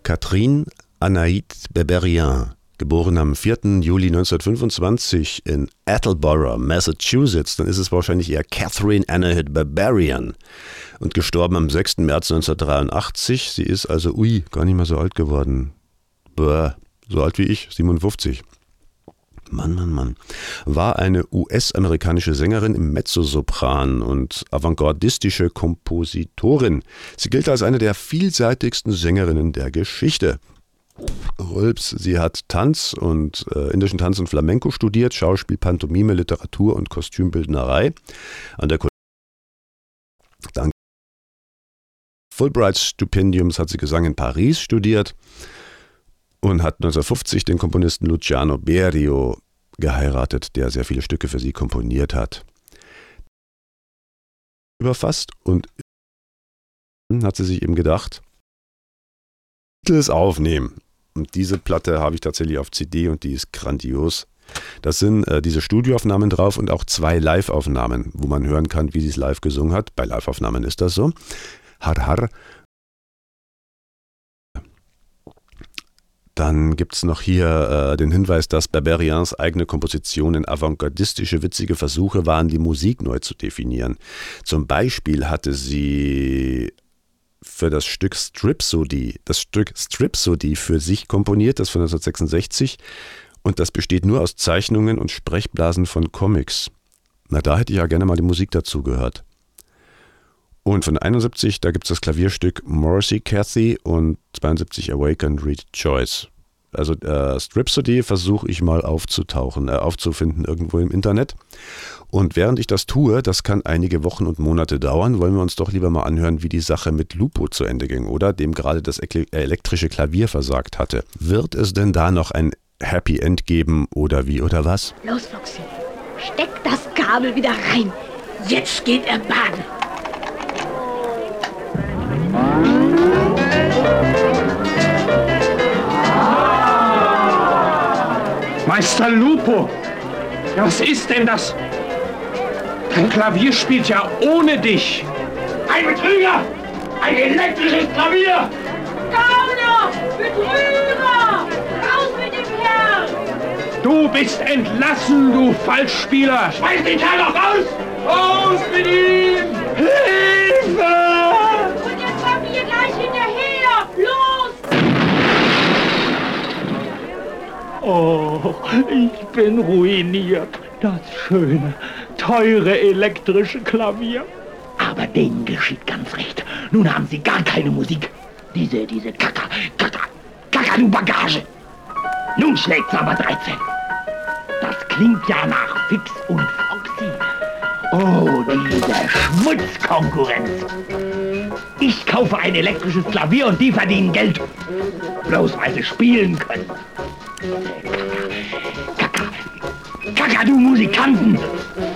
Catherine Anaïde Berberian, geboren am 4. Juli 1925 in Attleboro, Massachusetts, dann ist es wahrscheinlich eher Catherine Anaïde Berberian, und gestorben am 6. März 1983. Sie ist also, gar nicht mehr so alt geworden. So alt wie ich, 57. Mann. War eine US-amerikanische Sängerin im Mezzosopran und avantgardistische Kompositorin. Sie gilt als eine der vielseitigsten Sängerinnen der Geschichte. Rülps, sie hat Tanz und indischen Tanz und Flamenco studiert, Schauspiel, Pantomime, Literatur und Kostümbildnerei an der Dank Fulbright-Stipendiums hat sie Gesang in Paris studiert und hat 1950 den Komponisten Luciano Berio geheiratet, der sehr viele Stücke für sie komponiert hat. Überfasst und hat sie sich eben gedacht, das aufnehmen. Und diese Platte habe ich tatsächlich auf CD und die ist grandios. Das sind diese Studioaufnahmen drauf und auch 2 Live-Aufnahmen, wo man hören kann, wie sie es live gesungen hat. Bei Live-Aufnahmen ist das so. Har. Dann gibt es noch hier den Hinweis, dass Berberians eigene Kompositionen avantgardistische, witzige Versuche waren, die Musik neu zu definieren. Zum Beispiel hatte sie für das Stück Stripsody für sich komponiert, das von 1966, und das besteht nur aus Zeichnungen und Sprechblasen von Comics. Na, da hätte ich ja gerne mal die Musik dazu gehört. Und von 71, da gibt es das Klavierstück Morrissey Cathy und 72 Awakened Rejoice. Also Stripsody versuche ich mal aufzufinden irgendwo im Internet. Und während ich das tue, das kann einige Wochen und Monate dauern, wollen wir uns doch lieber mal anhören, wie die Sache mit Lupo zu Ende ging, oder? Dem gerade das elektrische Klavier versagt hatte. Wird es denn da noch ein Happy End geben oder wie oder was? Los, Foxy, steck das Kabel wieder rein. Jetzt geht er baden. Meister Lupo, ja, was ist denn das? Dein Klavier spielt ja ohne dich. Ein Betrüger! Ein elektrisches Klavier! Gauner! Betrüger! Raus mit dem Kerl! Du bist entlassen, du Falschspieler! Schmeiß den Kerl doch raus! Raus mit ihm! Hilfe! Und das Klavier gleich hinterher! Los! Oh, ich bin ruiniert. Das schöne, teure elektrische Klavier. Aber denen geschieht ganz recht. Nun haben sie gar keine Musik. Diese Kakadu-Bagage. Nun schlägt's aber 13. Das klingt ja nach Fix und Foxy. Oh, diese Schmutzkonkurrenz. Ich kaufe ein elektrisches Klavier und die verdienen Geld. Bloß weil sie spielen können. Kakadu-Musikanten.